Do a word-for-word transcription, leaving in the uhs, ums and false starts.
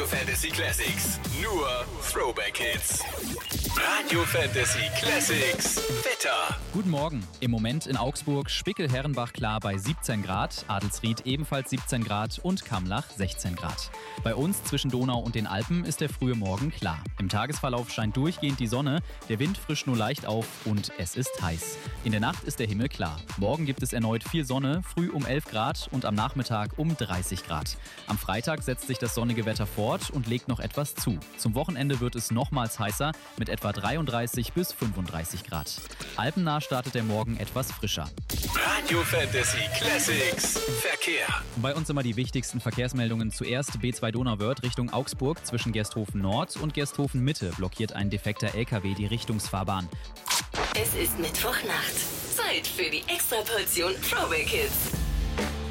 Fantasy Classics. Nur Throwback Hits. Radio Fantasy Classics. Wetter. Guten Morgen. Im Moment in Augsburg Spickel-Herrenbach klar bei siebzehn Grad, Adelsried ebenfalls siebzehn Grad und Kamlach sechzehn Grad. Bei uns zwischen Donau und den Alpen ist der frühe Morgen klar. Im Tagesverlauf scheint durchgehend die Sonne, der Wind frischt nur leicht auf und es ist heiß. In der Nacht ist der Himmel klar. Morgen gibt es erneut viel Sonne, früh um elf Grad und am Nachmittag um dreißig Grad. Am Freitag setzt sich das sonnige Wetter fort und legt noch etwas zu. Zum Wochenende wird es nochmals heißer mit etwa dreiunddreißig bis fünfunddreißig Grad. Alpennah startet der Morgen etwas frischer. Radio Fantasy Classics. Verkehr. Bei uns immer die wichtigsten Verkehrsmeldungen. Zuerst B zwei Donauwörth Richtung Augsburg. Zwischen Gersthofen Nord und Gersthofen Mitte blockiert ein defekter L K W die Richtungsfahrbahn. Es ist Mittwochnacht. Zeit für die Extraportion Throwback Hits.